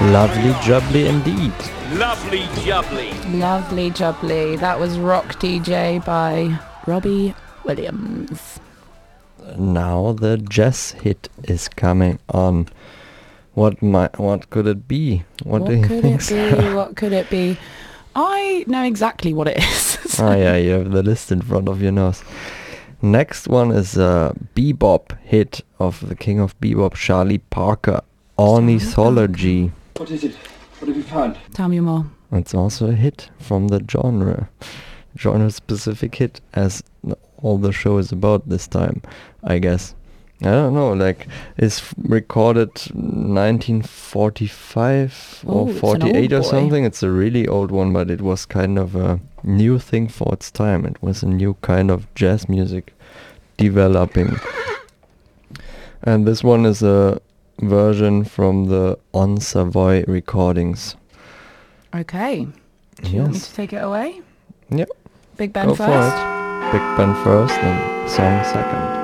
Lovely jubbly indeed. Lovely jubbly. Lovely jubbly. That was Rock DJ by Robbie Williams. Now the jazz hit is coming on. What could it be? What do you think? What could it be? I know exactly what it is. Oh yeah, you have the list in front of your nose. Next one is a bebop hit of the king of bebop, Charlie Parker, Ornithology. What is it? What have you found? Tell me more. It's also a hit from the genre-specific hit, as all the show is about this time, I guess. I don't know, like, it's recorded 1945 or 48 or something. It's a really old one, but it was kind of a new thing for its time. It was a new kind of jazz music developing. And this one is a version from the On Savoy recordings. Okay. Do you want me to take it away? Yep. Big Ben Go first? for it. Big Ben first and song second.